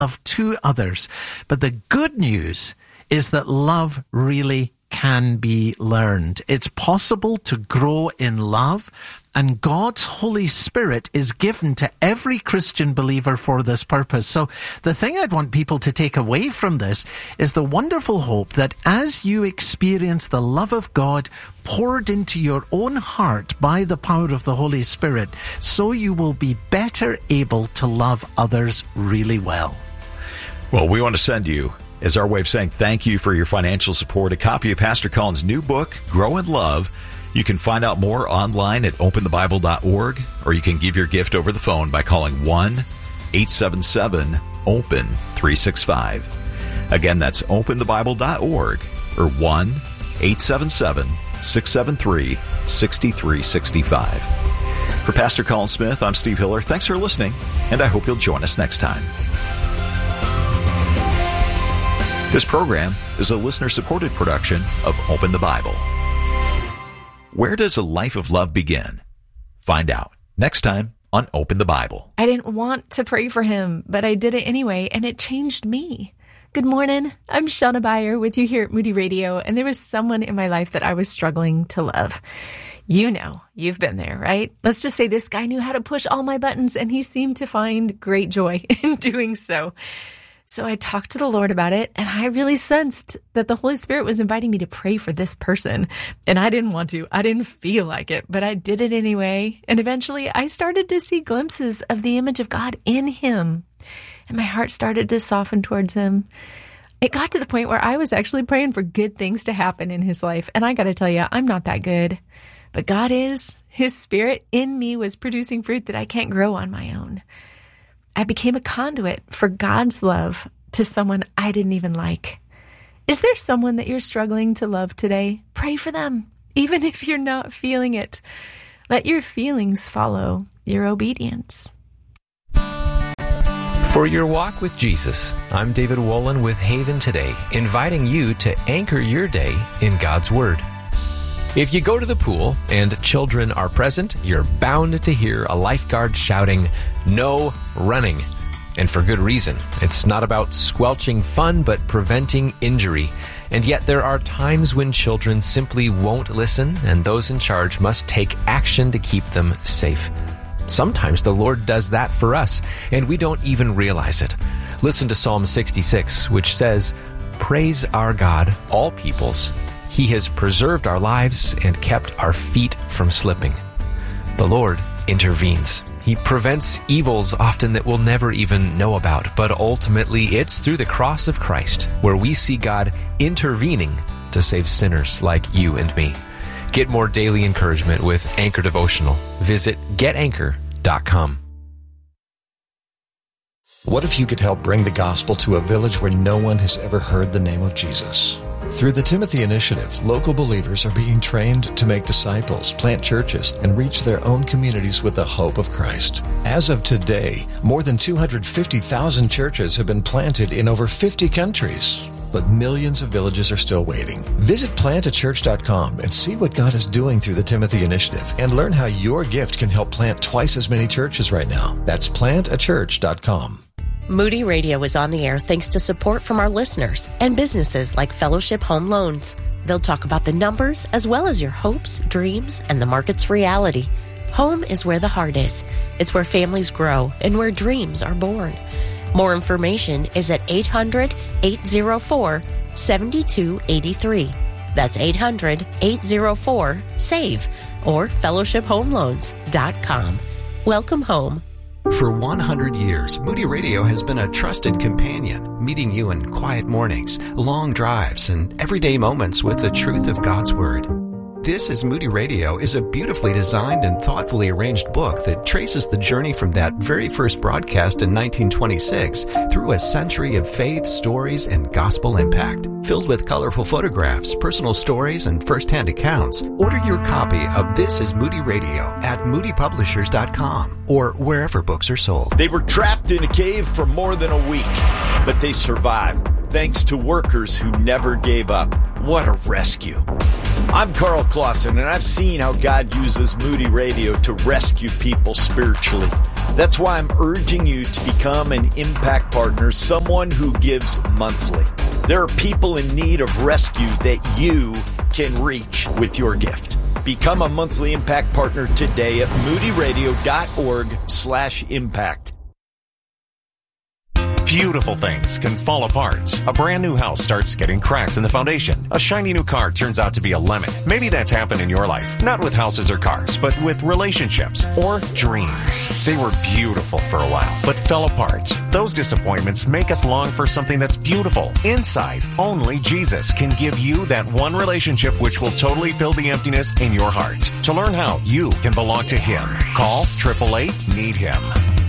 love to others. But the good news is that love really can be learned. It's possible to grow in love, and God's Holy Spirit is given to every Christian believer for this purpose. So the thing I'd want people to take away from this is the wonderful hope that as you experience the love of God poured into your own heart by the power of the Holy Spirit, so you will be better able to love others really well. Well, we want to send you, as our way of saying thank you for your financial support, a copy of Pastor Colin's new book, Grow in Love. You can find out more online at openthebible.org, or you can give your gift over the phone by calling 1-877-OPEN-365. Again, that's openthebible.org or 1-877-673-6365. For Pastor Colin Smith, I'm Steve Hiller. Thanks for listening, and I hope you'll join us next time. This program is a listener-supported production of Open the Bible. Where does a life of love begin? Find out next time on Open the Bible. I didn't want to pray for him, but I did it anyway, and it changed me. Good morning. I'm Shauna Beyer with you here at Moody Radio, and there was someone in my life that I was struggling to love. You know, you've been there, right? Let's just say this guy knew how to push all my buttons, and he seemed to find great joy in doing so. So I talked to the Lord about it, and I really sensed that the Holy Spirit was inviting me to pray for this person. And I didn't want to. I didn't feel like it, but I did it anyway. And eventually I started to see glimpses of the image of God in him. And my heart started to soften towards him. It got to the point where I was actually praying for good things to happen in his life. And I got to tell you, I'm not that good. But God is. His Spirit in me was producing fruit that I can't grow on my own. I became a conduit for God's love to someone I didn't even like. Is there someone that you're struggling to love today? Pray for them, even if you're not feeling it. Let your feelings follow your obedience. For your walk with Jesus, I'm David Wolin with Haven Today, inviting you to anchor your day in God's Word. If you go to the pool and children are present, you're bound to hear a lifeguard shouting, "No running." And for good reason. It's not about squelching fun, but preventing injury. And yet there are times when children simply won't listen, and those in charge must take action to keep them safe. Sometimes the Lord does that for us, and we don't even realize it. Listen to Psalm 66, which says, "Praise our God, all peoples. He has preserved our lives and kept our feet from slipping." The Lord intervenes. He prevents evils often that we'll never even know about, but ultimately it's through the cross of Christ where we see God intervening to save sinners like you and me. Get more daily encouragement with Anchor Devotional. Visit getanchor.com. What if you could help bring the gospel to a village where no one has ever heard the name of Jesus? Through the Timothy Initiative, local believers are being trained to make disciples, plant churches, and reach their own communities with the hope of Christ. As of today, more than 250,000 churches have been planted in over 50 countries. But millions of villages are still waiting. Visit plantachurch.com and see what God is doing through the Timothy Initiative and learn how your gift can help plant twice as many churches right now. That's plantachurch.com. Moody Radio is on the air thanks to support from our listeners and businesses like Fellowship Home Loans. They'll talk about the numbers as well as your hopes, dreams, and the market's reality. Home is where the heart is. It's where families grow and where dreams are born. More information is at 800-804-7283. That's 800-804-SAVE or fellowshiphomeloans.com. Welcome home. For 100 years, Moody Radio has been a trusted companion, meeting you in quiet mornings, long drives, and everyday moments with the truth of God's Word. This is Moody Radio is a beautifully designed and thoughtfully arranged book that traces the journey from that very first broadcast in 1926 through a century of faith, stories, and gospel impact. Filled with colorful photographs, personal stories, and first-hand accounts, order your copy of This is Moody Radio at moodypublishers.com or wherever books are sold. They were trapped in a cave for more than a week, but they survived thanks to workers who never gave up. What a rescue. I'm Carl Clausen, and I've seen how God uses Moody Radio to rescue people spiritually. That's why I'm urging you to become an impact partner, someone who gives monthly. There are people in need of rescue that you can reach with your gift. Become a monthly impact partner today at moodyradio.org/impact. Beautiful things can fall apart. A brand new house starts getting cracks in the foundation. A shiny new car turns out to be a lemon. Maybe that's happened in your life. Not with houses or cars, but with relationships or dreams. They were beautiful for a while, but fell apart. Those disappointments make us long for something that's beautiful. Inside, only Jesus can give you that one relationship which will totally fill the emptiness in your heart. To learn how you can belong to Him, call 888-NEED-HIM.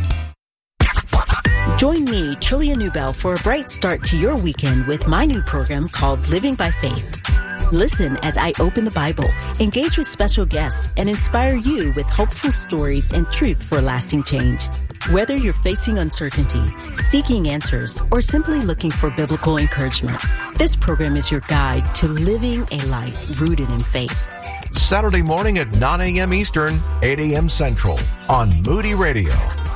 Join me, Trillia Newbell, for a bright start to your weekend with my new program called Living by Faith. Listen as I open the Bible, engage with special guests, and inspire you with hopeful stories and truth for lasting change. Whether you're facing uncertainty, seeking answers, or simply looking for biblical encouragement, this program is your guide to living a life rooted in faith. Saturday morning at 9 a.m. Eastern, 8 a.m. Central on Moody Radio.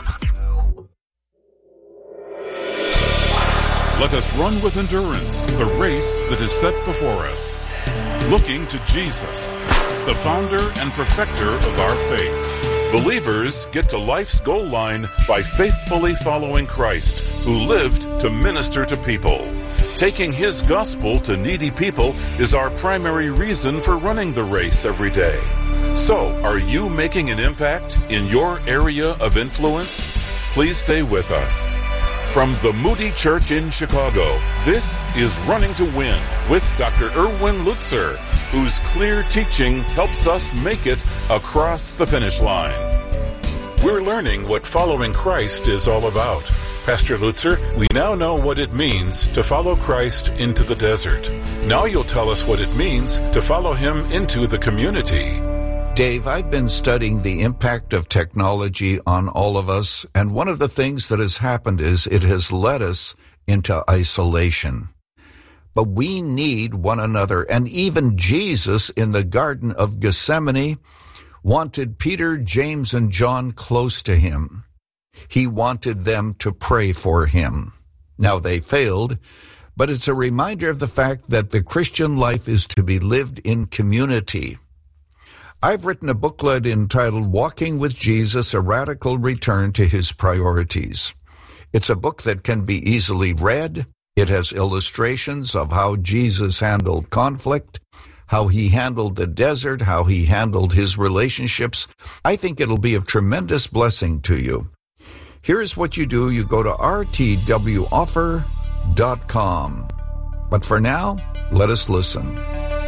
Let us run with endurance the race that is set before us, looking to Jesus, the founder and perfecter of our faith. Believers get to life's goal line by faithfully following Christ, who lived to minister to people. Taking His gospel to needy people is our primary reason for running the race every day. So, are you making an impact in your area of influence? Please stay with us. From the Moody Church in Chicago, this is Running to Win with Dr. Erwin Lutzer, whose clear teaching helps us make it across the finish line. We're learning what following Christ is all about. Pastor Lutzer, we now know what it means to follow Christ into the desert. Now you'll tell us what it means to follow Him into the community. Dave, I've been studying the impact of technology on all of us, and one of the things that has happened is it has led us into isolation. But we need one another, and even Jesus in the Garden of Gethsemane wanted Peter, James, and John close to Him. He wanted them to pray for Him. Now they failed, but it's a reminder of the fact that the Christian life is to be lived in community. I've written a booklet entitled Walking with Jesus, A Radical Return to His Priorities. It's a book that can be easily read. It has illustrations of how Jesus handled conflict, how He handled the desert, how He handled His relationships. I think it'll be of tremendous blessing to you. Here's what you do. You go to rtwoffer.com. But for now, let us listen.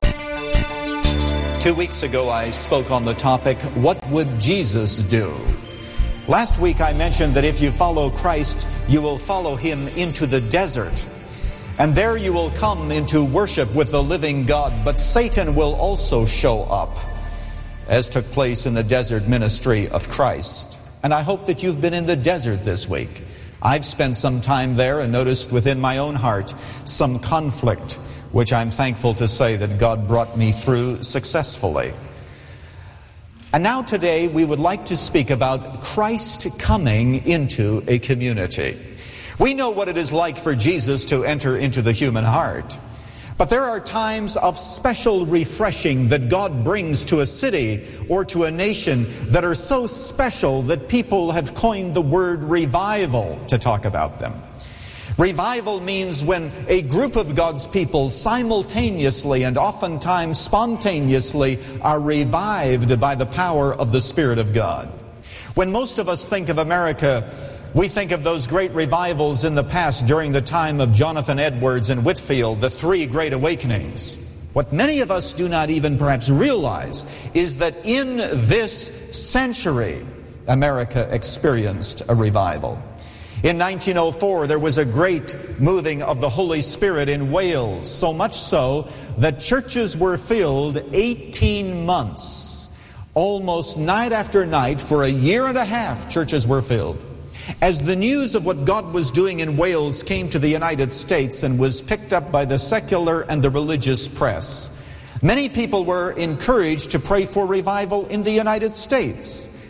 2 weeks ago, I spoke on the topic, what would Jesus do? Last week, I mentioned that if you follow Christ, you will follow Him into the desert. And there you will come into worship with the living God. But Satan will also show up, as took place in the desert ministry of Christ. And I hope that you've been in the desert this week. I've spent some time there and noticed within my own heart some conflict, which I'm thankful to say that God brought me through successfully. And now today we would like to speak about Christ coming into a community. We know what it is like for Jesus to enter into the human heart. But there are times of special refreshing that God brings to a city or to a nation that are so special that people have coined the word revival to talk about them. Revival means when a group of God's people simultaneously and oftentimes spontaneously are revived by the power of the Spirit of God. When most of us think of America, we think of those great revivals in the past during the time of Jonathan Edwards and Whitefield, the three great awakenings. What many of us do not even perhaps realize is that in this century, America experienced a revival. In 1904, there was a great moving of the Holy Spirit in Wales, so much so that churches were filled 18 months. Almost night after night, for a year and a half, churches were filled. As the news of what God was doing in Wales came to the United States and was picked up by the secular and the religious press, many people were encouraged to pray for revival in the United States.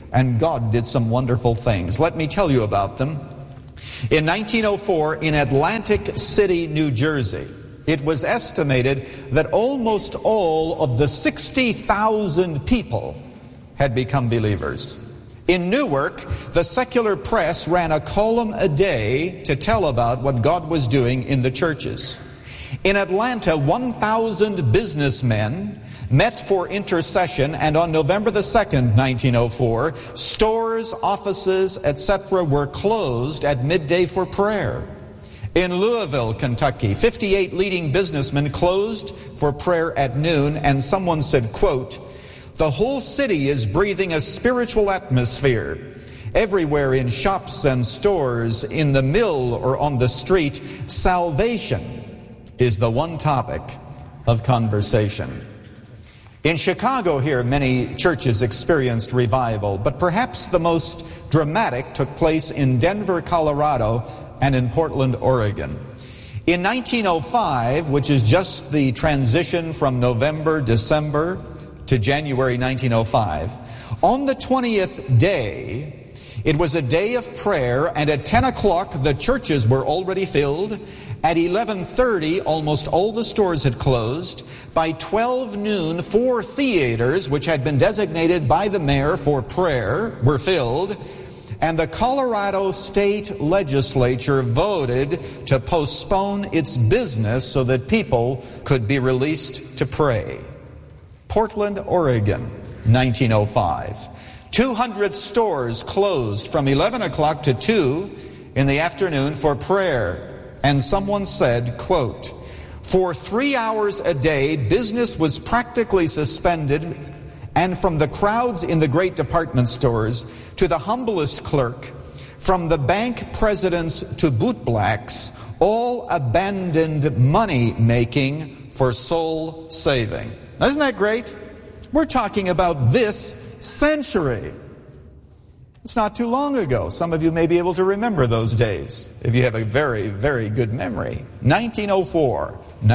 and God did some wonderful things. Let me tell you about them. In 1904, in Atlantic City, New Jersey, it was estimated that almost all of the 60,000 people had become believers. In Newark, the secular press ran a column a day to tell about what God was doing in the churches. In Atlanta, 1,000 businessmen met for intercession, and on November the 2nd, 1904, stores, offices, etc. were closed at midday for prayer. In Louisville, Kentucky, 58 leading businessmen closed for prayer at noon, and someone said, quote, "The whole city is breathing a spiritual atmosphere. Everywhere in shops and stores, in the mill or on the street, salvation is the one topic of conversation." In Chicago here, many churches experienced revival, but perhaps the most dramatic took place in Denver, Colorado, and in Portland, Oregon. In 1905, which is just the transition from November, December to January 1905, on the 20th day, it was a day of prayer, and at 10 o'clock the churches were already filled. At 11:30, almost all the stores had closed. By 12 noon, 4 theaters, which had been designated by the mayor for prayer, were filled. And the Colorado State Legislature voted to postpone its business so that people could be released to pray. Portland, Oregon, 1905. 200 stores closed from 11 o'clock to 2 in the afternoon for prayer. And someone said, quote, "For 3 hours a day, business was practically suspended, and from the crowds in the great department stores to the humblest clerk, from the bank presidents to bootblacks, all abandoned money making for soul saving." Now, isn't that great? We're talking about this century. It's not too long ago. Some of you may be able to remember those days if you have a very, very good memory. 1904,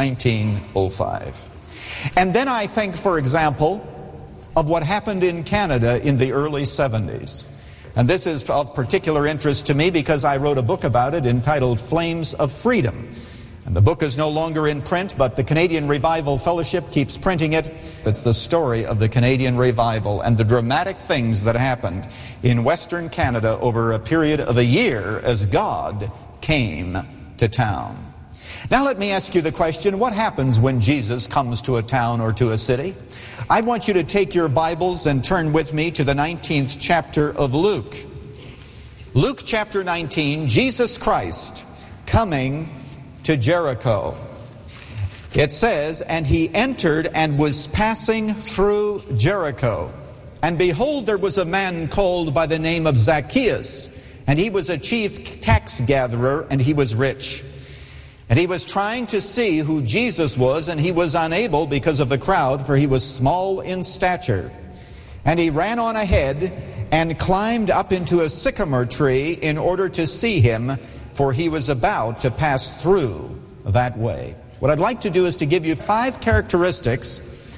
1905. And then I think, for example, of what happened in Canada in the early 70s. And this is of particular interest to me because I wrote a book about it entitled Flames of Freedom. And the book is no longer in print, but the Canadian Revival Fellowship keeps printing it. It's the story of the Canadian Revival and the dramatic things that happened in Western Canada over a period of a year as God came to town. Now let me ask you the question, what happens when Jesus comes to a town or to a city? I want you to take your Bibles and turn with me to the 19th chapter of Luke. Luke chapter 19, Jesus Christ coming to Jericho. It says, "And he entered and was passing through Jericho. And behold, there was a man called by the name of Zacchaeus, and he was a chief tax gatherer, and he was rich. And he was trying to see who Jesus was, and he was unable because of the crowd, for he was small in stature. And he ran on ahead and climbed up into a sycamore tree in order to see him, for he was about to pass through that way." What I'd like to do is to give you 5 characteristics,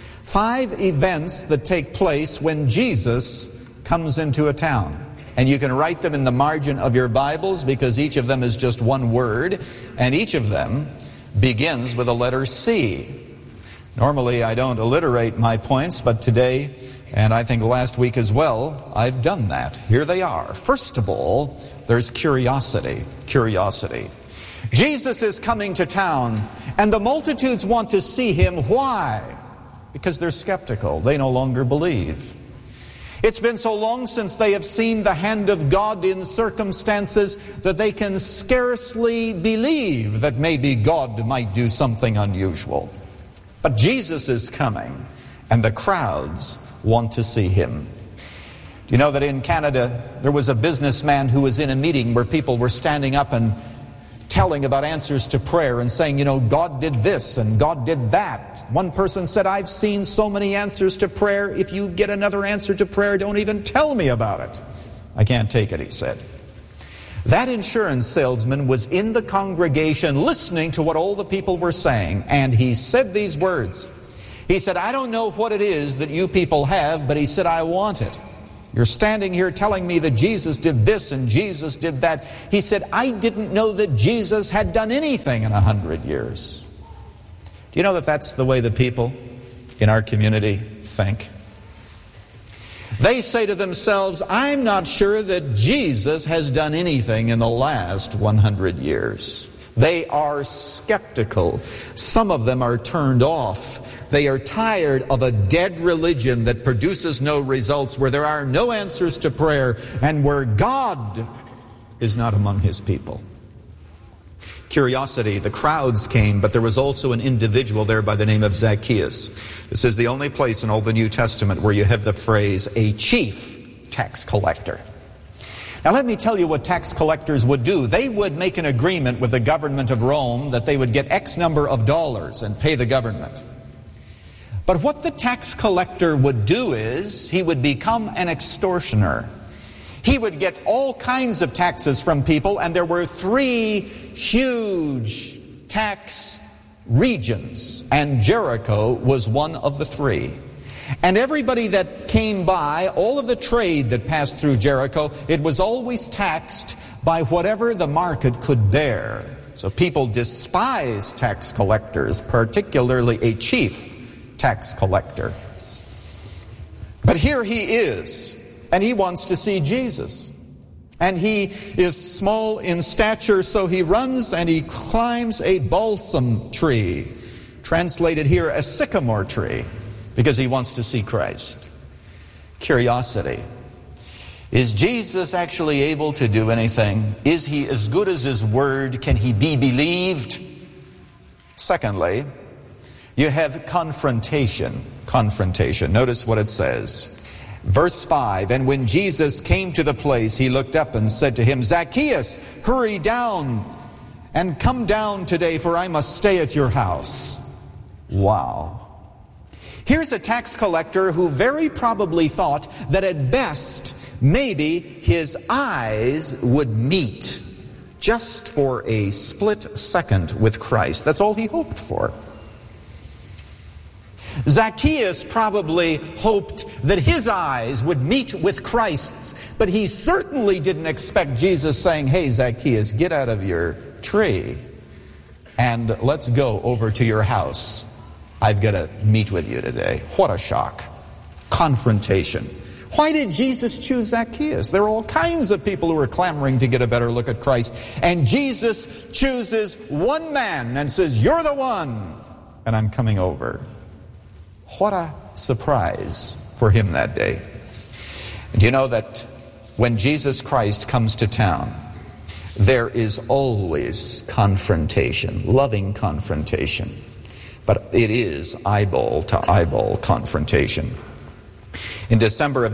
5 events that take place when Jesus comes into a town. And you can write them in the margin of your Bibles because each of them is just one word, and each of them begins with a letter C. Normally I don't alliterate my points, but today, and I think last week as well, I've done that. Here they are. First of all, there's curiosity. Curiosity. Jesus is coming to town, and the multitudes want to see him. Why? Because they're skeptical. They no longer believe. It's been so long since they have seen the hand of God in circumstances that they can scarcely believe that maybe God might do something unusual. But Jesus is coming, and the crowds want to see him. Do you know that in Canada there was a businessman who was in a meeting where people were standing up and telling about answers to prayer and saying, you know, God did this and God did that. One person said, "I've seen so many answers to prayer. If you get another answer to prayer, don't even tell me about it." "I can't take it," he said. That insurance salesman was in the congregation listening to what all the people were saying, and he said these words. He said, "I don't know what it is that you people have, but," he said, "I want it." You're standing here telling me that Jesus did this and Jesus did that. He said, I didn't know that Jesus had done anything in 100 years. Do you know that that's the way the people in our community think? They say to themselves, I'm not sure that Jesus has done anything in the last 100 years. They are skeptical. Some of them are turned off. They are tired of a dead religion that produces no results, where there are no answers to prayer, and where God is not among His people. Curiosity, the crowds came, but there was also an individual there by the name of Zacchaeus. This is the only place in all the New Testament where you have the phrase, a chief tax collector. Now let me tell you what tax collectors would do. They would make an agreement with the government of Rome that they would get X number of dollars and pay the government. But what the tax collector would do is, he would become an extortioner. He would get all kinds of taxes from people, and there were 3 huge tax regions, and Jericho was one of the 3. And everybody that came by, all of the trade that passed through Jericho, it was always taxed by whatever the market could bear. So people despise tax collectors, particularly a chief tax collector. But here he is, and he wants to see Jesus. And he is small in stature, so he runs and he climbs a balsam tree, translated here a sycamore tree, because he wants to see Christ. Curiosity. Is Jesus actually able to do anything? Is he as good as his word? Can he be believed? Secondly, you have confrontation. Confrontation. Notice what it says. Verse 5, and when Jesus came to the place, he looked up and said to him, Zacchaeus, hurry down and come down today, for I must stay at your house. Wow. Here's a tax collector who very probably thought that at best, maybe his eyes would meet just for a split second with Christ. That's all he hoped for. Zacchaeus probably hoped that his eyes would meet with Christ's, but he certainly didn't expect Jesus saying, hey, Zacchaeus, get out of your tree and let's go over to your house. I've got to meet with you today. What a shock. Confrontation. Why did Jesus choose Zacchaeus? There are all kinds of people who are clamoring to get a better look at Christ. And Jesus chooses one man and says, you're the one, and I'm coming over. What a surprise for him that day. And you know that when Jesus Christ comes to town, there is always confrontation, loving confrontation. But it is eyeball-to-eyeball confrontation. In December of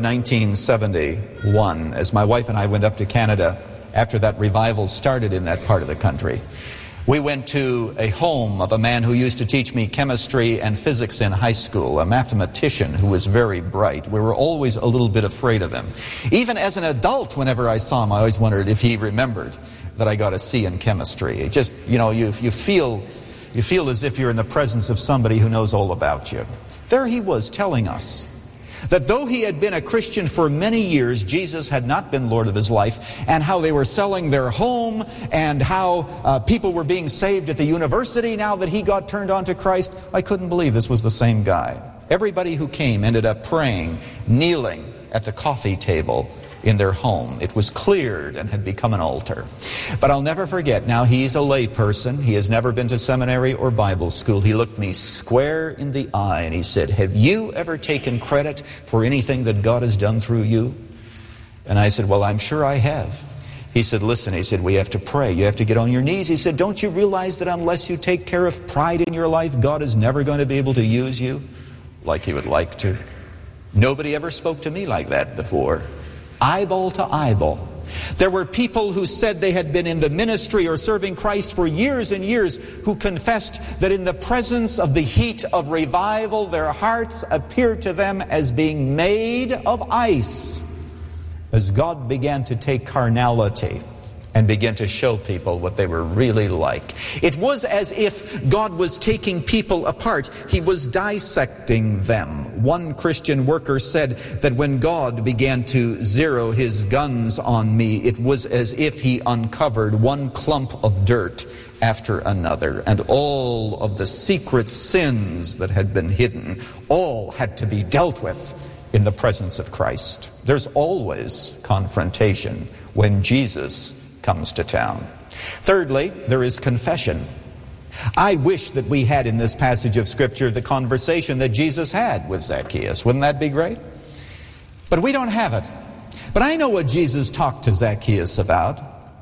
1971, as my wife and I went up to Canada after that revival started in that part of the country, we went to a home of a man who used to teach me chemistry and physics in high school, a mathematician who was very bright. We were always a little bit afraid of him. Even as an adult, whenever I saw him, I always wondered if he remembered that I got a C in chemistry. It just, you feel as if you're in the presence of somebody who knows all about you. There he was telling us that though he had been a Christian for many years, Jesus had not been Lord of his life, and how they were selling their home, and how people were being saved at the university now that he got turned on to Christ. I couldn't believe this was the same guy. Everybody who came ended up praying, kneeling at the coffee table in their home. It was cleared and had become an altar. But I'll never forget, now he's a lay person. He has never been to seminary or Bible school. He looked me square in the eye and he said, have you ever taken credit for anything that God has done through you? And I said, well, I'm sure I have. He said, listen, he said, we have to pray. You have to get on your knees. He said, don't you realize that unless you take care of pride in your life, God is never going to be able to use you like he would like to? Nobody ever spoke to me like that before. Eyeball to eyeball. There were people who said they had been in the ministry or serving Christ for years and years who confessed that in the presence of the heat of revival, their hearts appeared to them as being made of ice as God began to take carnality and begin to show people what they were really like. It was as if God was taking people apart. He was dissecting them. One Christian worker said that when God began to zero his guns on me, it was as if he uncovered one clump of dirt after another, and all of the secret sins that had been hidden, all had to be dealt with in the presence of Christ. There's always confrontation when Jesus comes to town. Thirdly, there is confession. I wish that we had in this passage of Scripture the conversation that Jesus had with Zacchaeus. Wouldn't that be great? But we don't have it. But I know what Jesus talked to Zacchaeus about.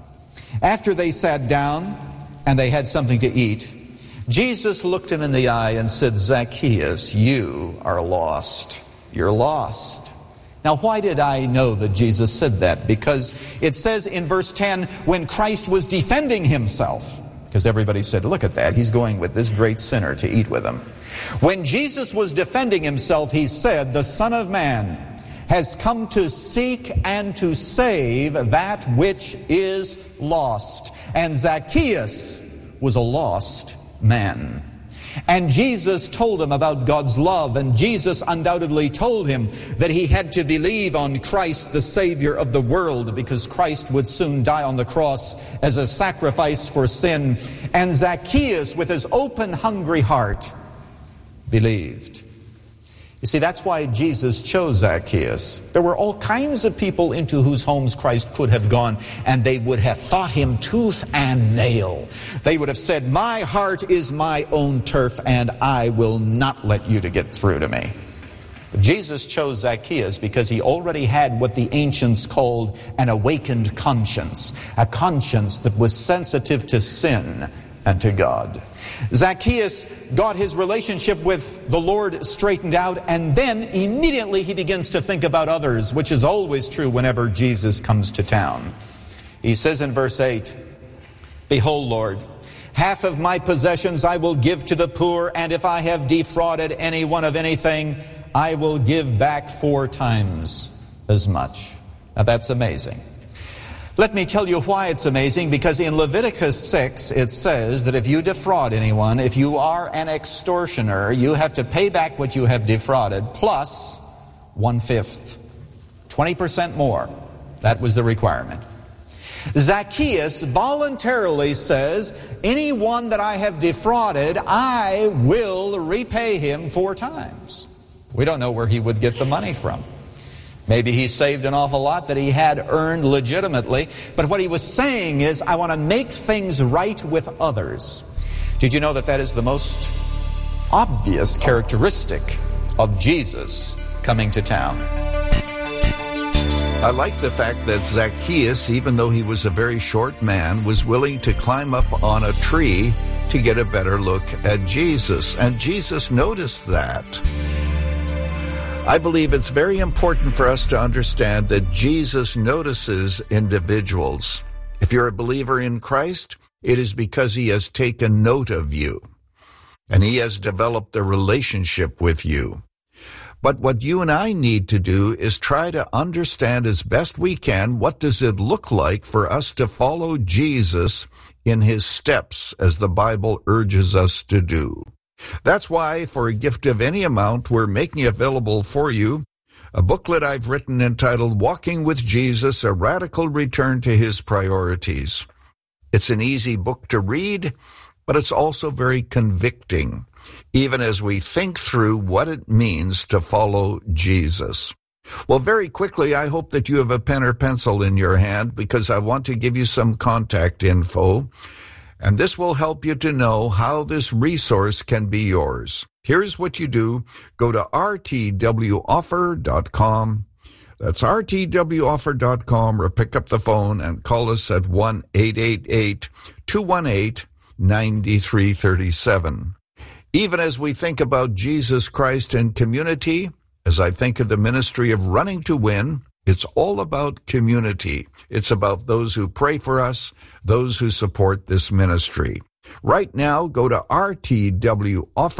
After they sat down and they had something to eat, Jesus looked him in the eye and said, Zacchaeus, you are lost. You're lost. Now, why did I know that Jesus said that? Because it says in verse 10, when Christ was defending himself, because everybody said, look at that, he's going with this great sinner to eat with him. When Jesus was defending himself, he said, the Son of Man has come to seek and to save that which is lost. And Zacchaeus was a lost man. And Jesus told him about God's love, and Jesus undoubtedly told him that he had to believe on Christ, the Savior of the world, because Christ would soon die on the cross as a sacrifice for sin. And Zacchaeus, with his open, hungry heart, believed. You see, that's why Jesus chose Zacchaeus. There were all kinds of people into whose homes Christ could have gone, and they would have fought him tooth and nail. They would have said, my heart is my own turf, and I will not let you to get through to me. But Jesus chose Zacchaeus because he already had what the ancients called an awakened conscience, a conscience that was sensitive to sin and to God. Zacchaeus got his relationship with the Lord straightened out, and then immediately he begins to think about others, which is always true whenever Jesus comes to town. He says in verse 8, behold, Lord, half of my possessions I will give to the poor, and if I have defrauded anyone of anything, I will give back 4 times as much. Now that's amazing. Let me tell you why it's amazing, because in Leviticus 6 it says that if you defraud anyone, if you are an extortioner, you have to pay back what you have defrauded plus 1/5, 20% more. That was the requirement. Zacchaeus voluntarily says, anyone that I have defrauded, I will repay him 4 times. We don't know where he would get the money from. Maybe he saved an awful lot that he had earned legitimately. But what he was saying is, I want to make things right with others. Did you know that that is the most obvious characteristic of Jesus coming to town? I like the fact that Zacchaeus, even though he was a very short man, was willing to climb up on a tree to get a better look at Jesus. And Jesus noticed that. I believe it's very important for us to understand that Jesus notices individuals. If you're a believer in Christ, it is because he has taken note of you, and he has developed a relationship with you. But what you and I need to do is try to understand as best we can, what does it look like for us to follow Jesus in his steps, as the Bible urges us to do. That's why, for a gift of any amount, we're making available for you a booklet I've written entitled Walking with Jesus, A Radical Return to His Priorities. It's an easy book to read, but it's also very convicting, even as we think through what it means to follow Jesus. Well, very quickly, I hope that you have a pen or pencil in your hand, because I want to give you some contact info. And this will help you to know how this resource can be yours. Here's what you do. Go to rtwoffer.com. That's rtwoffer.com, or pick up the phone and call us at 1-888-218-9337. Even as we think about Jesus Christ and community, as I think of the ministry of Running to Win, it's all about community. It's about those who pray for us, those who support this ministry. Right now, go to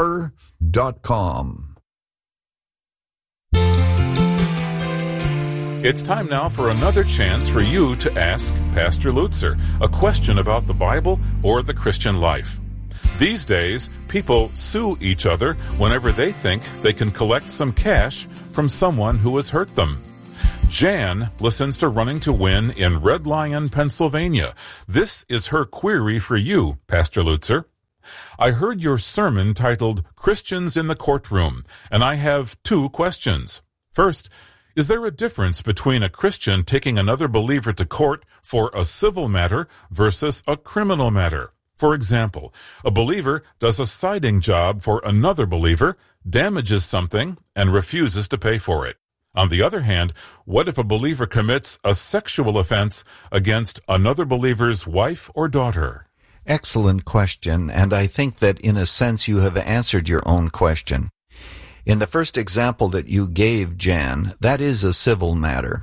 rtwoffer.com. It's time now for another chance for you to ask Pastor Lutzer a question about the Bible or the Christian life. These days, people sue each other whenever they think they can collect some cash from someone who has hurt them. Jan listens to Running to Win in Red Lion, Pennsylvania. This is her query for you, Pastor Lutzer. I heard your sermon titled Christians in the Courtroom, and I have two questions. First, is there a difference between a Christian taking another believer to court for a civil matter versus a criminal matter? For example, a believer does a siding job for another believer, damages something, and refuses to pay for it. On the other hand, what if a believer commits a sexual offense against another believer's wife or daughter? Excellent question, and I think that in a sense you have answered your own question. In the first example that you gave, Jan, that is a civil matter.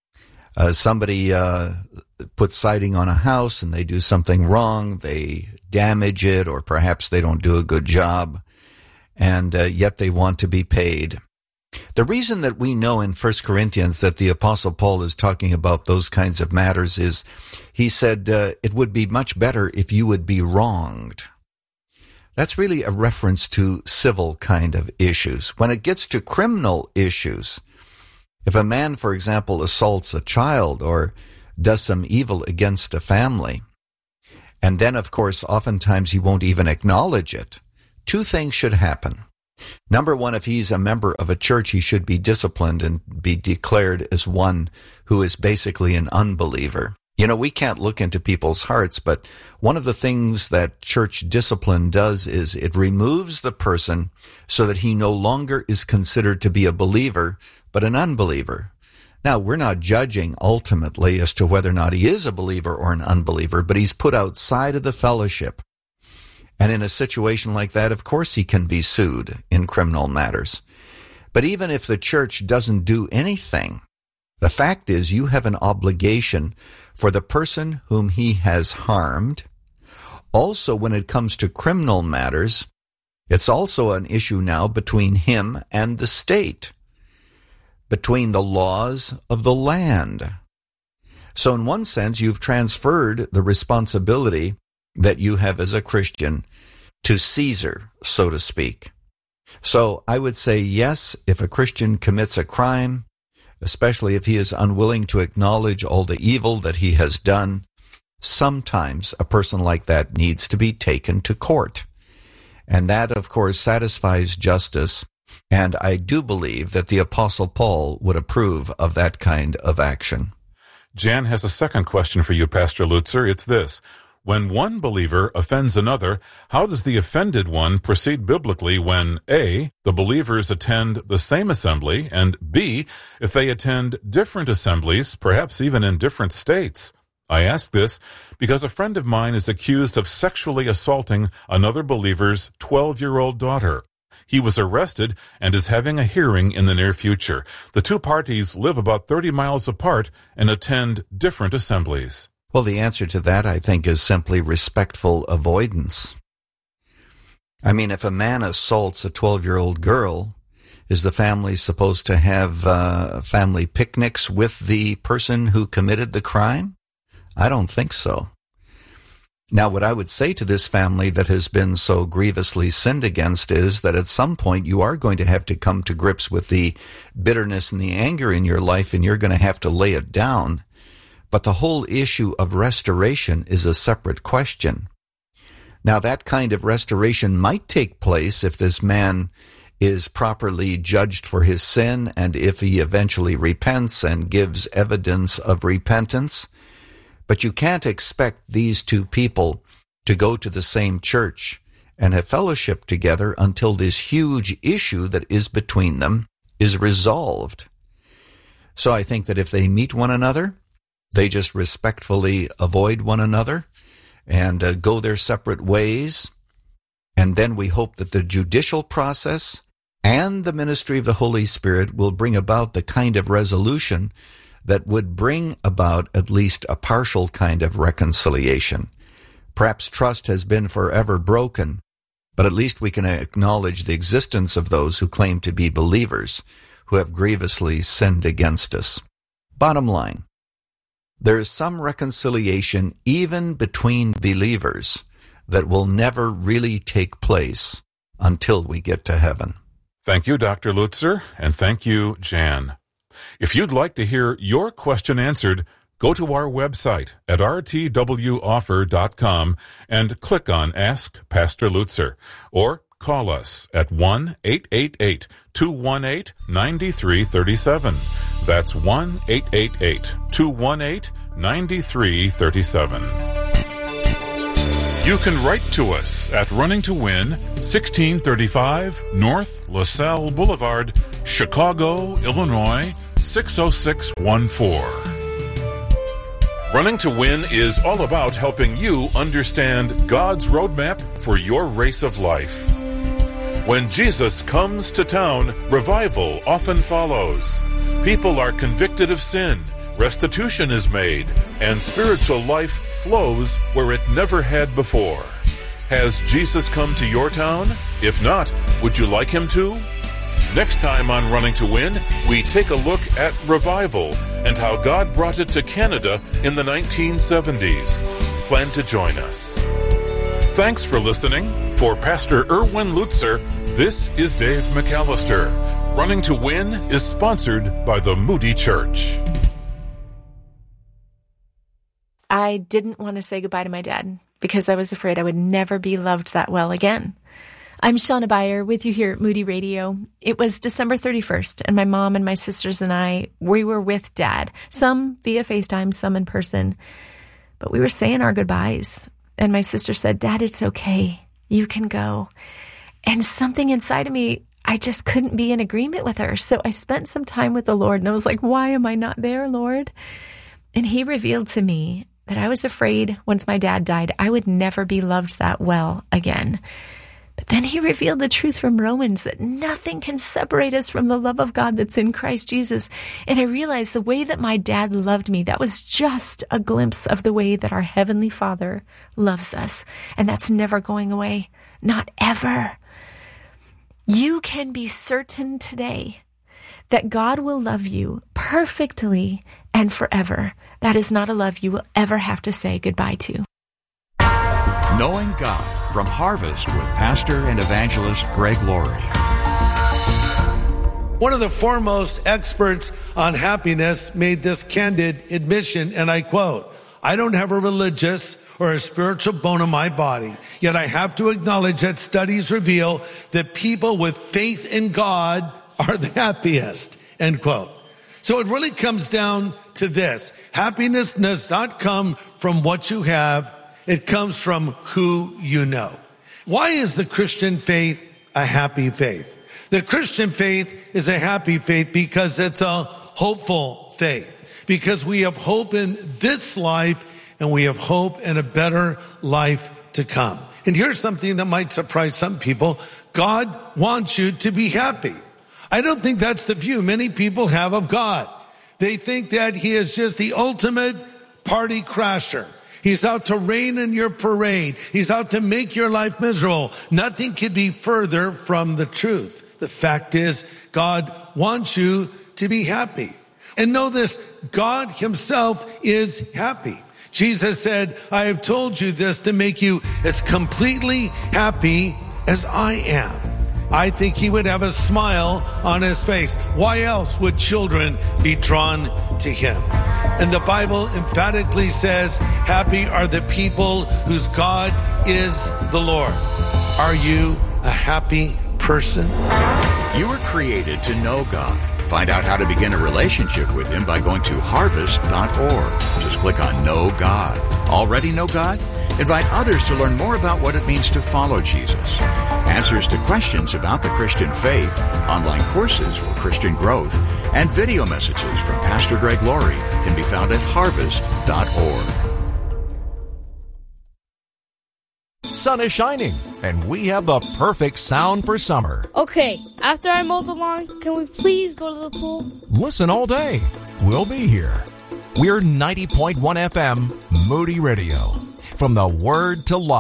Somebody puts siding on a house and they do something wrong, they damage it, or perhaps they don't do a good job, and yet they want to be paid. The reason that we know in 1 Corinthians that the Apostle Paul is talking about those kinds of matters is he said, it would be much better if you would be wronged. That's really a reference to civil kind of issues. When it gets to criminal issues, if a man, for example, assaults a child or does some evil against a family, and then, of course, oftentimes he won't even acknowledge it, two things should happen. Number one, if he's a member of a church, he should be disciplined and be declared as one who is basically an unbeliever. You know, we can't look into people's hearts, but one of the things that church discipline does is it removes the person so that he no longer is considered to be a believer, but an unbeliever. Now, we're not judging ultimately as to whether or not he is a believer or an unbeliever, but he's put outside of the fellowship. And in a situation like that, of course, he can be sued in criminal matters. But even if the church doesn't do anything, the fact is you have an obligation for the person whom he has harmed. Also, when it comes to criminal matters, it's also an issue now between him and the state, between the laws of the land. So in one sense, you've transferred the responsibility that you have as a Christian to Caesar, so to speak. So I would say yes, if a Christian commits a crime, especially if he is unwilling to acknowledge all the evil that he has done, sometimes a person like that needs to be taken to court. And that, of course, satisfies justice, and I do believe that the Apostle Paul would approve of that kind of action. Jan has a second question for you, Pastor Lutzer. It's this. When one believer offends another, how does the offended one proceed biblically when A, the believers attend the same assembly, and B, if they attend different assemblies, perhaps even in different states? I ask this because a friend of mine is accused of sexually assaulting another believer's 12-year-old daughter. He was arrested and is having a hearing in the near future. The two parties live about 30 miles apart and attend different assemblies. Well, the answer to that, I think, is simply respectful avoidance. I mean, if a man assaults a 12-year-old girl, is the family supposed to have family picnics with the person who committed the crime? I don't think so. Now, what I would say to this family that has been so grievously sinned against is that at some point you are going to have to come to grips with the bitterness and the anger in your life, and you're going to have to lay it down. But the whole issue of restoration is a separate question. Now, that kind of restoration might take place if this man is properly judged for his sin and if he eventually repents and gives evidence of repentance. But you can't expect these two people to go to the same church and have fellowship together until this huge issue that is between them is resolved. So I think that if they meet one another, they just respectfully avoid one another and go their separate ways. And then we hope that the judicial process and the ministry of the Holy Spirit will bring about the kind of resolution that would bring about at least a partial kind of reconciliation. Perhaps trust has been forever broken, but at least we can acknowledge the existence of those who claim to be believers who have grievously sinned against us. Bottom line, there is some reconciliation even between believers that will never really take place until we get to heaven. Thank you, Dr. Lutzer, and thank you, Jan. If you'd like to hear your question answered, go to our website at rtwoffer.com and click on Ask Pastor Lutzer, or call us at 1-888-218-9337. That's 1-888-218-9337. You can write to us at Running to Win, 1635 North LaSalle Boulevard, Chicago, Illinois, 60614. Running to Win is all about helping you understand God's roadmap for your race of life. When Jesus comes to town, revival often follows. People are convicted of sin, restitution is made, and spiritual life flows where it never had before. Has Jesus come to your town? If not, would you like him to? Next time on Running to Win, we take a look at revival and how God brought it to Canada in the 1970s. Plan to join us. Thanks for listening. For Pastor Erwin Lutzer, this is Dave McAllister. Running to Win is sponsored by the Moody Church. I didn't want to say goodbye to my dad because I was afraid I would never be loved that well again. I'm Shauna Beyer with you here at Moody Radio. It was December 31st, and my mom and my sisters and I, we were with Dad, some via FaceTime, some in person. But we were saying our goodbyes, and my sister said, "Dad, it's okay. You can go." And something inside of me, I just couldn't be in agreement with her. So I spent some time with the Lord, and I was like, why am I not there, Lord? And he revealed to me that I was afraid once my dad died, I would never be loved that well again. But then he revealed the truth from Romans that nothing can separate us from the love of God that's in Christ Jesus. And I realized the way that my dad loved me, that was just a glimpse of the way that our Heavenly Father loves us. And that's never going away. Not ever. You can be certain today that God will love you perfectly and forever. That is not a love you will ever have to say goodbye to. Knowing God from Harvest with Pastor and Evangelist Greg Laurie. One of the foremost experts on happiness made this candid admission, and I quote, "I don't have a religious or a spiritual bone in my body, yet I have to acknowledge that studies reveal that people with faith in God are the happiest," end quote. So it really comes down to this. Happiness does not come from what you have. It comes from who you know. Why is the Christian faith a happy faith? The Christian faith is a happy faith because it's a hopeful faith. Because we have hope in this life and we have hope in a better life to come. And here's something that might surprise some people. God wants you to be happy. I don't think that's the view many people have of God. They think that he is just the ultimate party crasher. He's out to rain in your parade. He's out to make your life miserable. Nothing could be further from the truth. The fact is, God wants you to be happy. And know this, God himself is happy. Jesus said, "I have told you this to make you as completely happy as I am." I think he would have a smile on his face. Why else would children be drawn to him? And the Bible emphatically says, happy are the people whose God is the Lord. Are you a happy person? You were created to know God. Find out how to begin a relationship with him by going to harvest.org. Just click on Know God. Already know God? Invite others to learn more about what it means to follow Jesus. Answers to questions about the Christian faith, online courses for Christian growth, and video messages from Pastor Greg Laurie can be found at harvest.org. Sun is shining, and we have the perfect sound for summer. Okay, after I mow the lawn, can we please go to the pool? Listen all day. We'll be here. We're 90.1 FM, Moody Radio. From the Word to Life.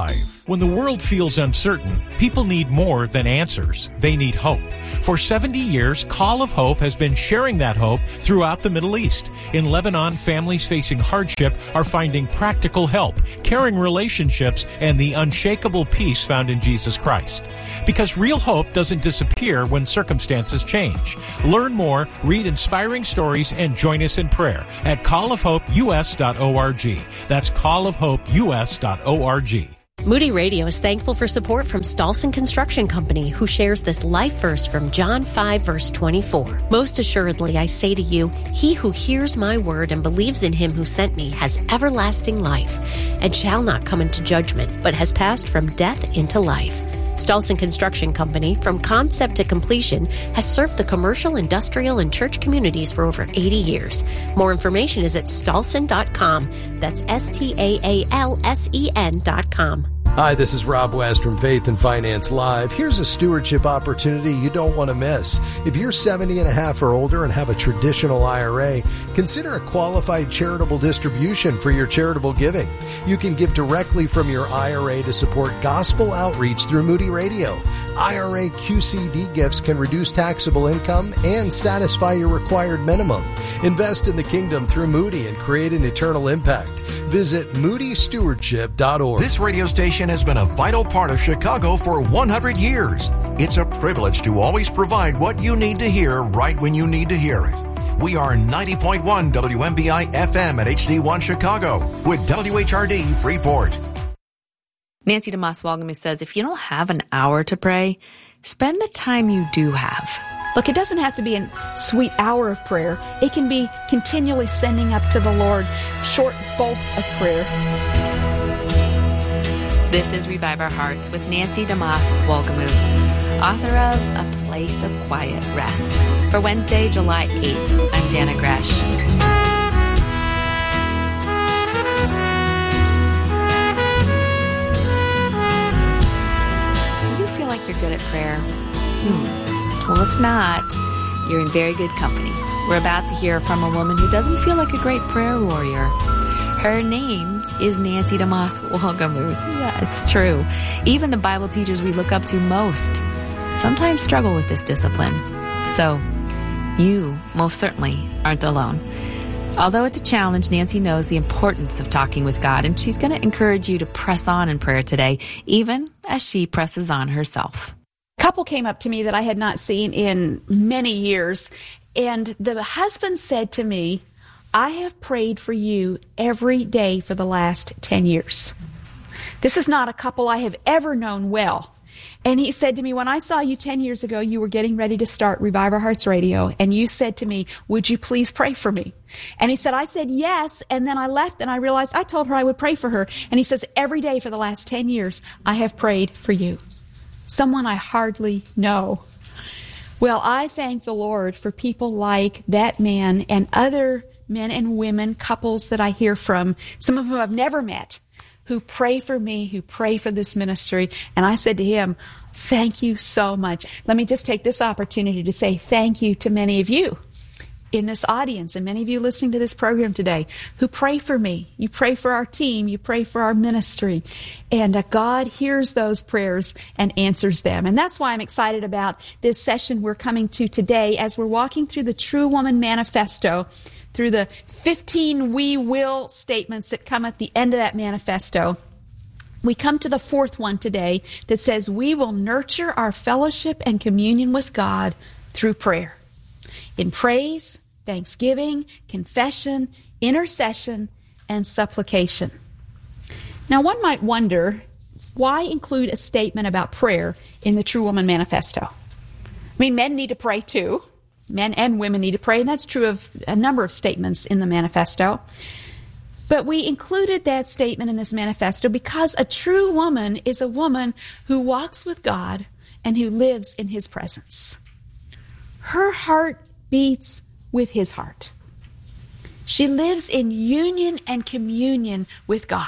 When the world feels uncertain, people need more than answers. They need hope. For 70 years, Call of Hope has been sharing that hope throughout the Middle East. In Lebanon, families facing hardship are finding practical help, caring relationships, and the unshakable peace found in Jesus Christ. Because real hope doesn't disappear when circumstances change. Learn more, read inspiring stories, and join us in prayer at callofhopeus.org. That's callofhopeus.org. Moody Radio is thankful for support from Stolson Construction Company, who shares this life verse from John 5, verse 24. Most assuredly, I say to you, he who hears my word and believes in him who sent me has everlasting life, and shall not come into judgment, but has passed from death into life. Stolson Construction Company, from concept to completion, has served the commercial, industrial, and church communities for over 80 years. More information is at stolson.com. That's STAALSEN.com. Hi, this is Rob West from Faith and Finance Live. Here's a stewardship opportunity you don't want to miss. If you're 70 and a half or older and have a traditional IRA, consider a qualified charitable distribution for your charitable giving. You can give directly from your IRA to support gospel outreach through Moody Radio. IRA QCD gifts can reduce taxable income and satisfy your required minimum. Invest in the kingdom through Moody and create an eternal impact. Visit moodystewardship.org. This radio station has been a vital part of Chicago for 100 years. It's a privilege to always provide what you need to hear right when you need to hear it. We are 90.1 WMBI FM at HD1 Chicago with WHRD Freeport. Nancy DeMoss Walgamu says, if you don't have an hour to pray, spend the time you do have. Look, it doesn't have to be a sweet hour of prayer. It can be continually sending up to the Lord short bolts of prayer. This is Revive Our Hearts with Nancy DeMoss Walgamu, author of A Place of Quiet Rest. For Wednesday, July 8th, I'm Dana Gresh. Feel like you're good at prayer? Well, if not, you're in very good company. We're about to hear from a woman who doesn't feel like a great prayer warrior. Her name is Nancy DeMoss Walgamu. Yeah, it's true. Even the Bible teachers we look up to most sometimes struggle with this discipline. So, you most certainly aren't alone. Although it's a challenge, Nancy knows the importance of talking with God, and she's going to encourage you to press on in prayer today, even as she presses on herself. A couple came up to me that I had not seen in many years, and the husband said to me, I have prayed for you every day for the last 10 years. This is not a couple I have ever known well. And he said to me, when I saw you 10 years ago, you were getting ready to start Revive Our Hearts Radio, and you said to me, would you please pray for me? And he said, I said yes, and then I left, and I realized I told her I would pray for her. And he says, every day for the last 10 years, I have prayed for you. Someone I hardly know. Well, I thank the Lord for people like that man and other men and women, couples that I hear from, some of whom I've never met, who pray for me, who pray for this ministry. And I said to him, thank you so much. Let me just take this opportunity to say thank you to many of you in this audience and many of you listening to this program today who pray for me. You pray for our team. You pray for our ministry. And God hears those prayers and answers them. And that's why I'm excited about this session we're coming to today as we're walking through the True Woman Manifesto, through the 15 we will statements that come at the end of that manifesto. We come to the fourth one today that says we will nurture our fellowship and communion with God through prayer. In praise, thanksgiving, confession, intercession, and supplication. Now, one might wonder, why include a statement about prayer in the True Woman Manifesto? I mean, men need to pray too. Men and women need to pray, and that's true of a number of statements in the manifesto. But we included that statement in this manifesto because a true woman is a woman who walks with God and who lives in His presence. Her heart beats with His heart. She lives in union and communion with God.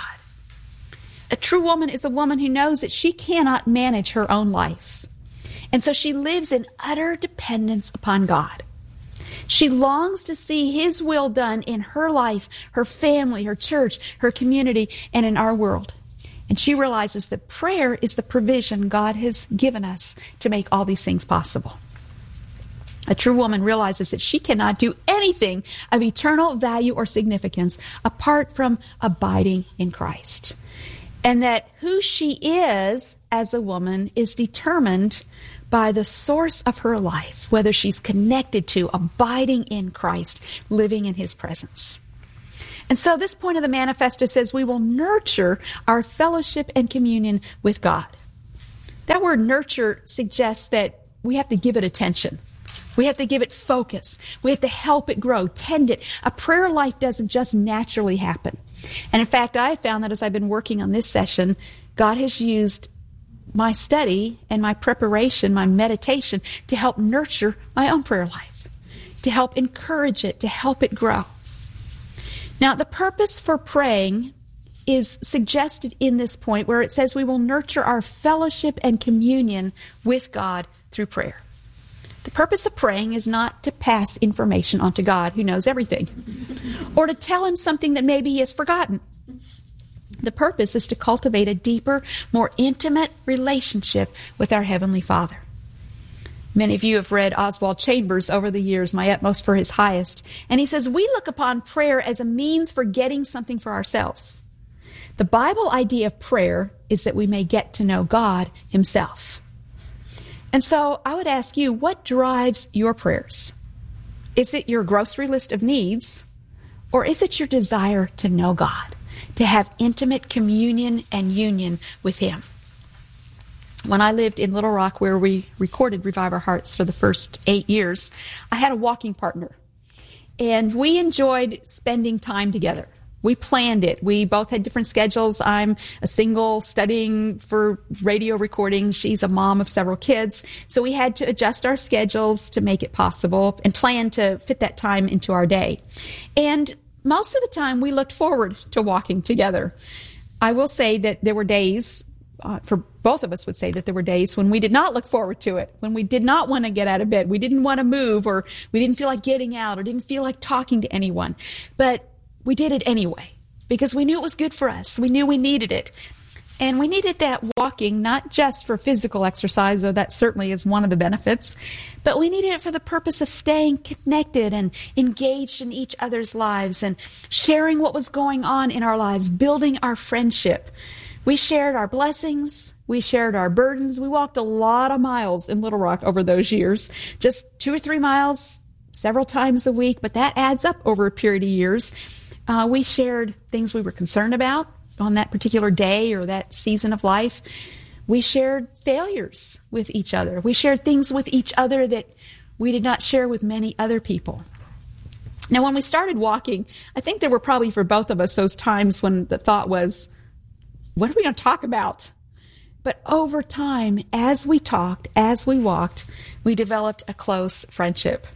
A true woman is a woman who knows that she cannot manage her own life. And so she lives in utter dependence upon God. She longs to see His will done in her life, her family, her church, her community, and in our world. And she realizes that prayer is the provision God has given us to make all these things possible. A true woman realizes that she cannot do anything of eternal value or significance apart from abiding in Christ. And that who she is as a woman is determined by the source of her life, whether she's connected to, abiding in Christ, living in His presence. And so this point of the manifesto says we will nurture our fellowship and communion with God. That word nurture suggests that we have to give it attention. We have to give it focus. We have to help it grow, tend it. A prayer life doesn't just naturally happen. And in fact, I found that as I've been working on this session, God has used my study and my preparation, my meditation, to help nurture my own prayer life, to help encourage it, to help it grow. Now, the purpose for praying is suggested in this point where it says we will nurture our fellowship and communion with God through prayer. The purpose of praying is not to pass information on to God, who knows everything, or to tell Him something that maybe He has forgotten. The purpose is to cultivate a deeper, more intimate relationship with our Heavenly Father. Many of you have read Oswald Chambers over the years, My Utmost for His Highest, and he says, we look upon prayer as a means for getting something for ourselves. The Bible idea of prayer is that we may get to know God Himself. And so I would ask you, what drives your prayers? Is it your grocery list of needs, or is it your desire to know God, to have intimate communion and union with Him? When I lived in Little Rock, where we recorded Revive Our Hearts for the first 8 years, I had a walking partner, and we enjoyed spending time together. We planned it. We both had different schedules. I'm a single studying for radio recording. She's a mom of several kids. So we had to adjust our schedules to make it possible and plan to fit that time into our day. And most of the time we looked forward to walking together. I will say that there were days, for both of us would say that there were days when we did not look forward to it, when we did not want to get out of bed, we didn't want to move, or we didn't feel like getting out, or didn't feel like talking to anyone. But we did it anyway, because we knew it was good for us. We knew we needed it. And we needed that walking, not just for physical exercise, though that certainly is one of the benefits, but we needed it for the purpose of staying connected and engaged in each other's lives and sharing what was going on in our lives, building our friendship. We shared our blessings. We shared our burdens. We walked a lot of miles in Little Rock over those years, just 2 or 3 miles several times a week, but that adds up over a period of years. We shared things we were concerned about on that particular day or that season of life. We shared failures with each other. We shared things with each other that we did not share with many other people. Now, when we started walking, I think there were probably for both of us those times when the thought was, what are we going to talk about? But over time, as we talked, as we walked, we developed a close friendship.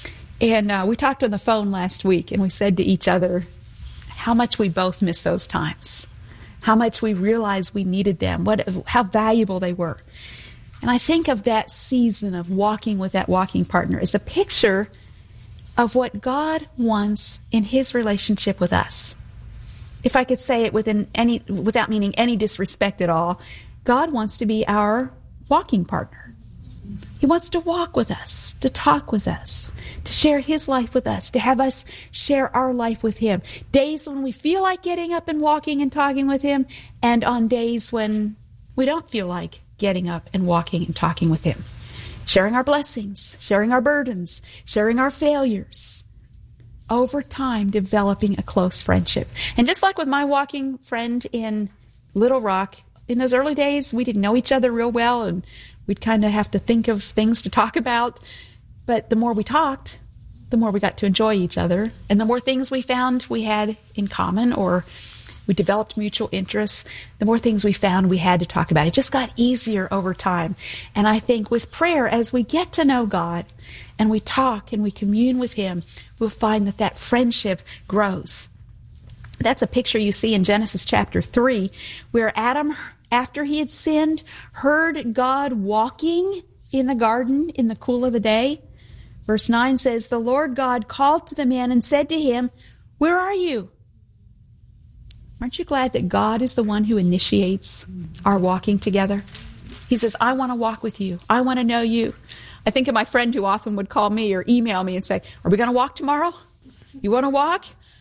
And we talked on the phone last week, and we said to each other how much we both miss those times, how much we realized we needed them, how valuable they were. And I think of that season of walking with that walking partner as a picture of what God wants in His relationship with us. If I could say it without meaning any disrespect at all, God wants to be our walking partner. He wants to walk with us, to talk with us, to share His life with us, to have us share our life with Him. Days when we feel like getting up and walking and talking with Him, and on days when we don't feel like getting up and walking and talking with Him. Sharing our blessings, sharing our burdens, sharing our failures. Over time, developing a close friendship. And just like with my walking friend in Little Rock, in those early days, we didn't know each other real well, and we'd kind of have to think of things to talk about. But the more we talked, the more we got to enjoy each other. And the more things we found we had in common, or we developed mutual interests, the more things we found we had to talk about. It just got easier over time. And I think with prayer, as we get to know God and we talk and we commune with Him, we'll find that that friendship grows. That's a picture you see in Genesis chapter 3, where Adam, after he had sinned, heard God walking in the garden in the cool of the day. Verse 9 says, "The Lord God called to the man and said to him, 'Where are you?' Aren't you glad that God is the one who initiates our walking together? He says, I want to walk with you. I want to know you. I think of my friend who often would call me or email me and say, are we going to walk tomorrow? You want to walk?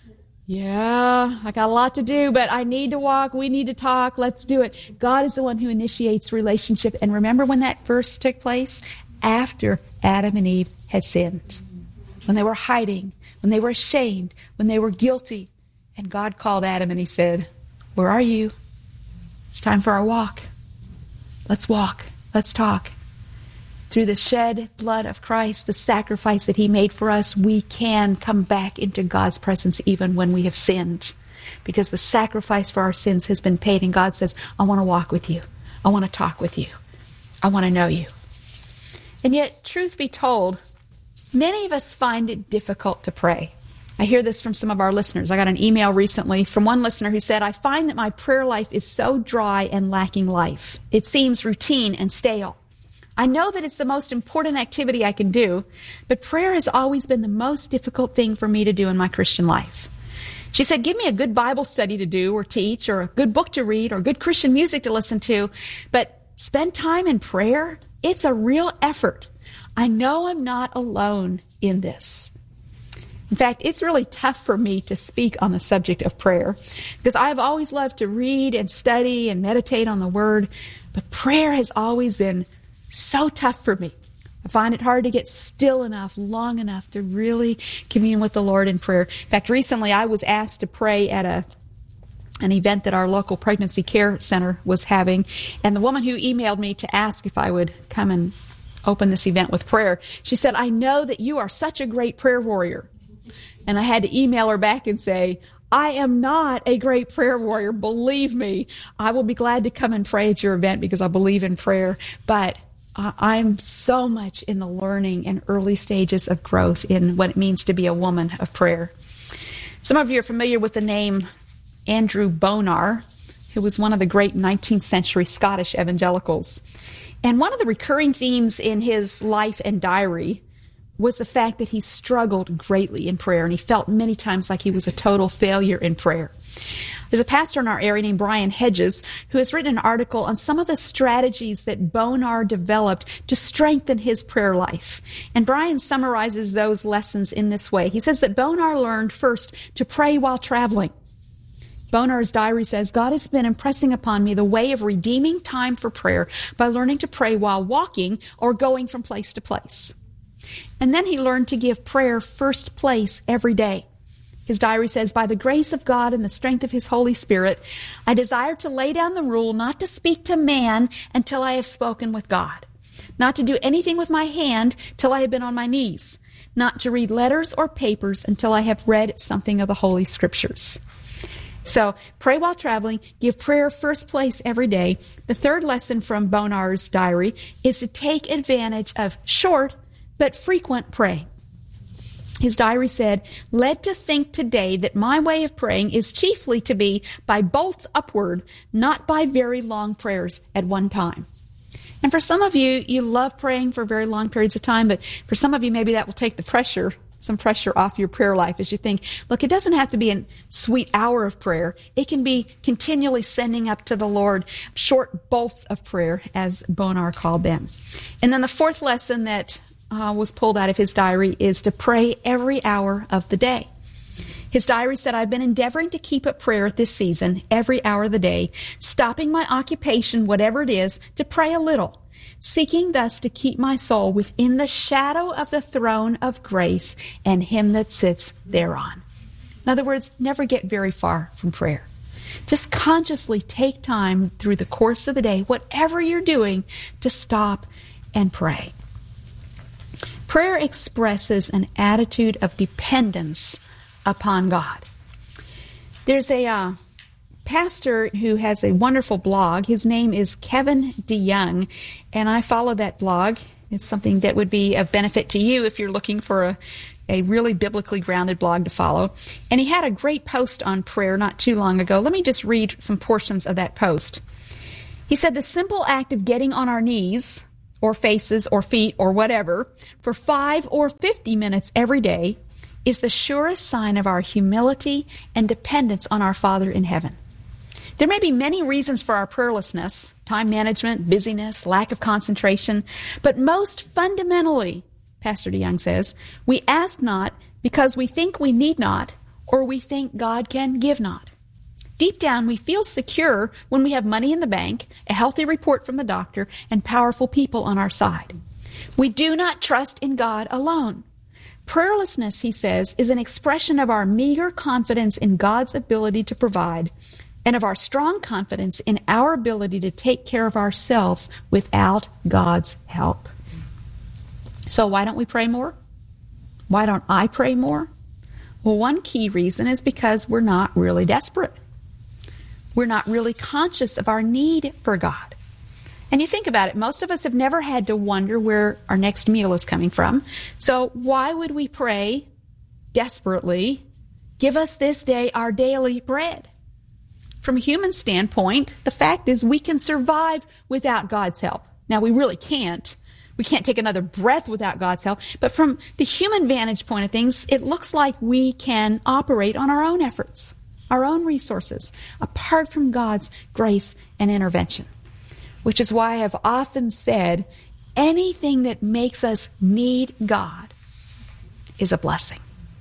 Yeah, I got a lot to do, but I need to walk. We need to talk. Let's do it. God is the one who initiates relationship. And remember when that verse took place? After Adam and Eve had sinned. When they were hiding, when they were ashamed, when they were guilty. And God called Adam and he said, where are you? It's time for our walk. Let's walk. Let's talk. Through the shed blood of Christ, the sacrifice that he made for us, we can come back into God's presence even when we have sinned. Because the sacrifice for our sins has been paid, and God says, I want to walk with you. I want to talk with you. I want to know you. And yet, truth be told, many of us find it difficult to pray. I hear this from some of our listeners. I got an email recently from one listener who said, I find that my prayer life is so dry and lacking life. It seems routine and stale. I know that it's the most important activity I can do, but prayer has always been the most difficult thing for me to do in my Christian life. She said, give me a good Bible study to do or teach, or a good book to read, or good Christian music to listen to, but spend time in prayer? It's a real effort. I know I'm not alone in this. In fact, it's really tough for me to speak on the subject of prayer because I've always loved to read and study and meditate on the Word, but prayer has always been so tough for me. I find it hard to get still enough, long enough to really commune with the Lord in prayer. In fact, recently I was asked to pray at an event that our local pregnancy care center was having, and the woman who emailed me to ask if I would come and open this event with prayer, she said, I know that you are such a great prayer warrior. And I had to email her back and say, I am not a great prayer warrior. Believe me, I will be glad to come and pray at your event because I believe in prayer, but I'm so much in the learning and early stages of growth in what it means to be a woman of prayer. Some of you are familiar with the name Andrew Bonar, who was one of the great 19th century Scottish evangelicals. And one of the recurring themes in his life and diary was the fact that he struggled greatly in prayer, and he felt many times like he was a total failure in prayer. There's a pastor in our area named Brian Hedges who has written an article on some of the strategies that Bonar developed to strengthen his prayer life. And Brian summarizes those lessons in this way. He says that Bonar learned first to pray while traveling. Bonar's diary says, God has been impressing upon me the way of redeeming time for prayer by learning to pray while walking or going from place to place. And then he learned to give prayer first place every day. His diary says, by the grace of God and the strength of His Holy Spirit, I desire to lay down the rule not to speak to man until I have spoken with God, not to do anything with my hand till I have been on my knees, not to read letters or papers until I have read something of the Holy Scriptures. So pray while traveling, give prayer first place every day. The third lesson from Bonar's diary is to take advantage of short but frequent praying. His diary said, led to think today that my way of praying is chiefly to be by bolts upward, not by very long prayers at one time. And for some of you, you love praying for very long periods of time, but for some of you, maybe that will take some pressure off your prayer life as you think, look, it doesn't have to be a sweet hour of prayer. It can be continually sending up to the Lord short bolts of prayer, as Bonar called them. And then the fourth lesson that was pulled out of his diary is to pray every hour of the day. His diary said, I've been endeavoring to keep up prayer at this season every hour of the day, stopping my occupation, whatever it is, to pray a little, seeking thus to keep my soul within the shadow of the throne of grace and Him that sits thereon. In other words, never get very far from prayer. Just consciously take time through the course of the day, whatever you're doing, to stop and pray. Prayer expresses an attitude of dependence upon God. There's a pastor who has a wonderful blog. His name is Kevin DeYoung, and I follow that blog. It's something that would be of benefit to you if you're looking for a really biblically grounded blog to follow. And he had a great post on prayer not too long ago. Let me just read some portions of that post. He said, the simple act of getting on our knees or faces or feet or whatever for 5 or 50 minutes every day is the surest sign of our humility and dependence on our Father in heaven. There may be many reasons for our prayerlessness: time management, busyness, lack of concentration. But most fundamentally, Pastor DeYoung says, we ask not because we think we need not, or we think God can give not. Deep down, we feel secure when we have money in the bank, a healthy report from the doctor, and powerful people on our side. We do not trust in God alone. Prayerlessness, he says, is an expression of our meager confidence in God's ability to provide, and of our strong confidence in our ability to take care of ourselves without God's help. So why don't we pray more? Why don't I pray more? Well, one key reason is because we're not really desperate. We're not really conscious of our need for God. And you think about it, most of us have never had to wonder where our next meal is coming from. So why would we pray desperately, give us this day our daily bread? From a human standpoint, the fact is we can survive without God's help. Now, we really can't. We can't take another breath without God's help. But from the human vantage point of things, it looks like we can operate on our own efforts, our own resources, apart from God's grace and intervention. Which is why I've often said, anything that makes us need God is a blessing.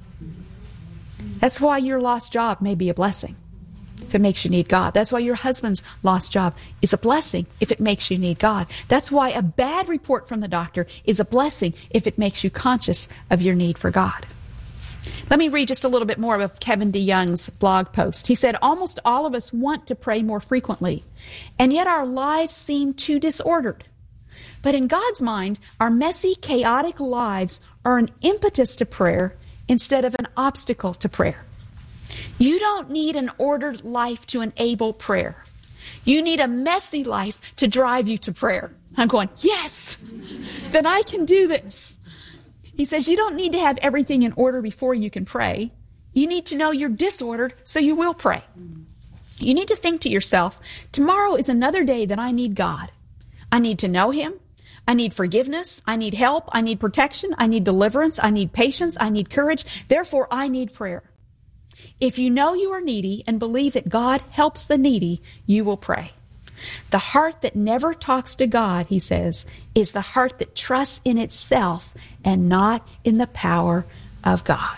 That's why your lost job may be a blessing if it makes you need God. That's why your husband's lost job is a blessing if it makes you need God. That's why a bad report from the doctor is a blessing if it makes you conscious of your need for God. Let me read just a little bit more of Kevin DeYoung's blog post. He said, almost all of us want to pray more frequently, and yet our lives seem too disordered. But in God's mind, our messy, chaotic lives are an impetus to prayer instead of an obstacle to prayer. You don't need an ordered life to enable prayer. You need a messy life to drive you to prayer. I'm going, yes, then I can do this. He says you don't need to have everything in order before you can pray. You need to know you're disordered so you will pray. You need to think to yourself, tomorrow is another day that I need God. I need to know Him. I need forgiveness. I need help. I need protection. I need deliverance. I need patience. I need courage. Therefore, I need prayer. If you know you are needy and believe that God helps the needy, you will pray. The heart that never talks to God, he says, is the heart that trusts in itself and not in the power of God.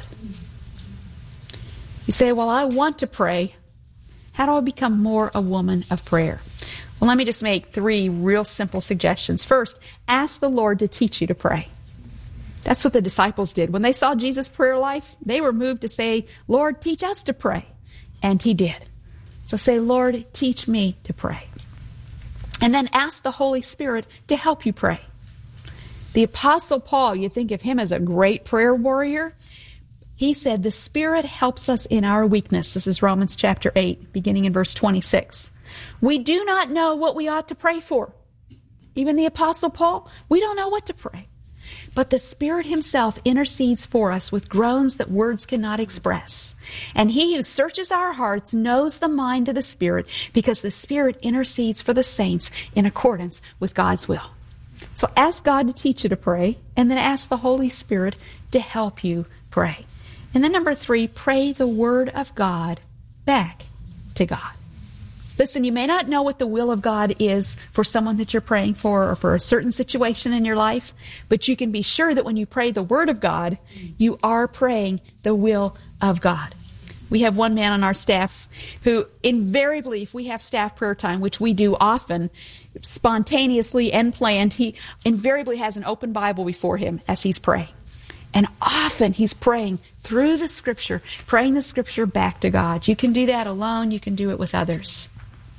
You say, well, I want to pray. How do I become more a woman of prayer? Well, let me just make 3 real simple suggestions. First, ask the Lord to teach you to pray. That's what the disciples did. When they saw Jesus' prayer life, they were moved to say, Lord, teach us to pray. And he did. So say, Lord, teach me to pray. And then ask the Holy Spirit to help you pray. The Apostle Paul, you think of him as a great prayer warrior. He said, the Spirit helps us in our weakness. This is Romans chapter 8, beginning in verse 26. We do not know what we ought to pray for. Even the Apostle Paul, we don't know what to pray. But the Spirit himself intercedes for us with groans that words cannot express. And he who searches our hearts knows the mind of the Spirit, because the Spirit intercedes for the saints in accordance with God's will. So ask God to teach you to pray, and then ask the Holy Spirit to help you pray. And then number 3, pray the Word of God back to God. Listen, you may not know what the will of God is for someone that you're praying for or for a certain situation in your life, but you can be sure that when you pray the Word of God, you are praying the will of God. We have one man on our staff who invariably, if we have staff prayer time, which we do often, spontaneously and planned, he invariably has an open Bible before him as he's praying. And often he's praying through the Scripture, praying the Scripture back to God. You can do that alone. You can do it with others.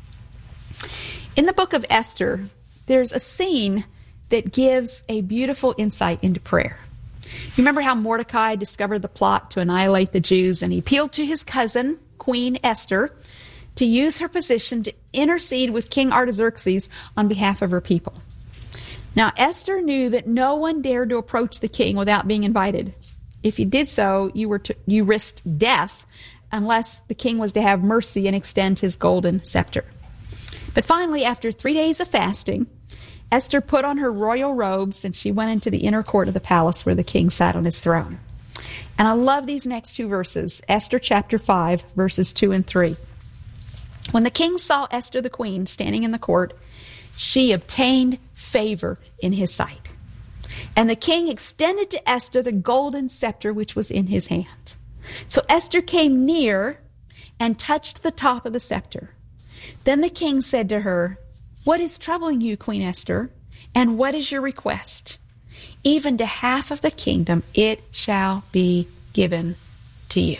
In the book of Esther, there's a scene that gives a beautiful insight into prayer. You remember how Mordecai discovered the plot to annihilate the Jews, and he appealed to his cousin, Queen Esther, to use her position to intercede with King Artaxerxes on behalf of her people. Now, Esther knew that no one dared to approach the king without being invited. If you did so, you risked death unless the king was to have mercy and extend his golden scepter. But finally, after 3 days of fasting, Esther put on her royal robes and she went into the inner court of the palace where the king sat on his throne. And I love these next 2 verses, Esther chapter 5, verses 2 and 3. When the king saw Esther the queen standing in the court, she obtained favor in his sight. And the king extended to Esther the golden scepter which was in his hand. So Esther came near and touched the top of the scepter. Then the king said to her, "What is troubling you, Queen Esther? And what is your request? Even to half of the kingdom it shall be given to you."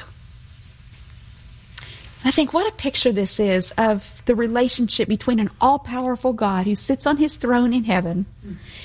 I think what a picture this is of the relationship between an all-powerful God who sits on his throne in heaven